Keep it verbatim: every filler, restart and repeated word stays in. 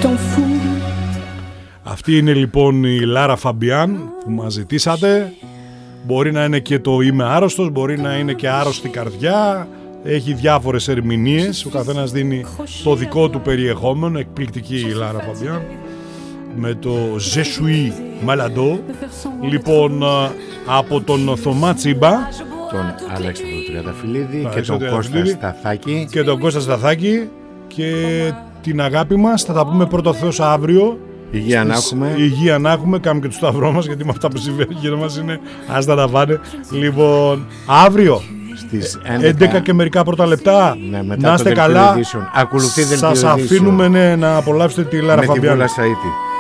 Αυτή είναι λοιπόν η Λάρα Φαμπιάν που μας ζητήσατε. Μπορεί να είναι και το είμαι άρρωστος, μπορεί να είναι και άρρωστη καρδιά. Έχει διάφορες ερμηνείες, ο καθένας δίνει το δικό του περιεχόμενο. Εκπληκτική η Λάρα Φαμπιάν με το Je suis malade. Λοιπόν, από τον Θωμά Τσίμπα, τον Αλέξανδρο Τριανταφυλλίδη και τον Κώστα Σταθάκη και τον Κώστα Σταθάκη και την αγάπη μας. Θα τα πούμε πρώτο Θεός αύριο. Υγεία να έχουμε. Υγεία να έχουμε. Κάνουμε και το σταυρό μας, γιατί με αυτά που συμβαίνει γύρω μας είναι άστα τα πάνε. Λοιπόν, αύριο στις έντεκα και μερικά πρώτα λεπτά. Ναι, μετά να είστε καλά. Ακολουθεί σας αφήνουμε ναι, να απολαύσετε τη Λάρα Φαμπιάν. Με τη Βούλα Σαΐτη.